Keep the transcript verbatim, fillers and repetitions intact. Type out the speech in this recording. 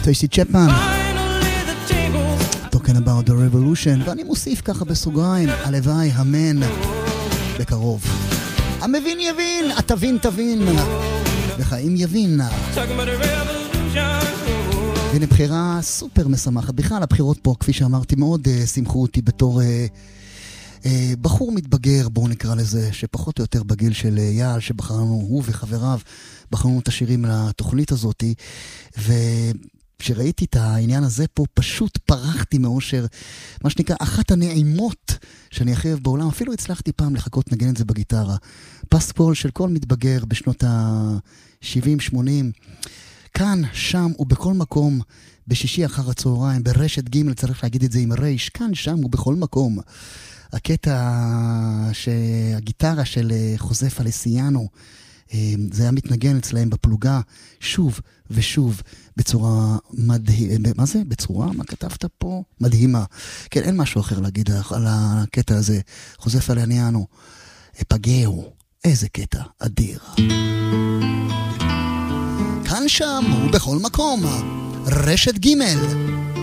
טויסי צ'פמן, talking about the revolution, ואני מוסיף ככה בסוגריים, הלוואי, אמן, בקרוב. המבין יבין, התבין תבין, וחיים יבין. והנה בחירה סופר משמחת. בכלל הבחירות פה, כפי שאמרתי, מאוד uh, שמחו אותי בתור uh, uh, בחור מתבגר, בואו נקרא לזה, שפחות או יותר בגיל של uh, יעל, שבחרנו, הוא וחבריו, בחרנו את השירים לתוכנית הזאת, וכשראיתי את העניין הזה פה, פשוט פרחתי מאושר, מה שנקרא, אחת הנעימות שאני הכי אוהב בעולם. אפילו הצלחתי פעם לחכות נגן את זה בגיטרה. פסקול של כל מתבגר בשנות ה-שבעים שמונים, כאן, שם ובכל מקום, בשישי אחר הצהריים, ברשת ג', צריך להגיד את זה עם רייש, כאן, שם ובכל מקום. הקטע שהגיטרה של חוזה פלסיאנו, זה היה מתנגן אצלהם בפלוגה, שוב ושוב, בצורה מדהימה. מה זה? בצורה? מה כתבת פה? מדהימה. כן, אין משהו אחר להגיד על הקטע הזה. חוזה פלסיאנו, פגעו, איזה קטע אדיר. כאן שם ובכל מקום, רשת ג'